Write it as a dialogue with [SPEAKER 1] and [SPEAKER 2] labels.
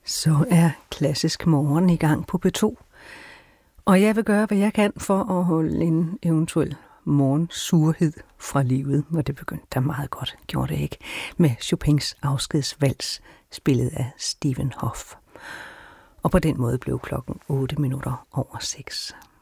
[SPEAKER 1] Så er Klassisk Morgen i gang på P2, og jeg vil gøre, hvad jeg kan for at holde en eventuel morgensurhed fra livet, hvor det begyndte da meget godt, gjorde det ikke, med Chopins afskedsvals, spillet af Stephen Hoff. Og på den måde blev klokken 8 minutter over 6.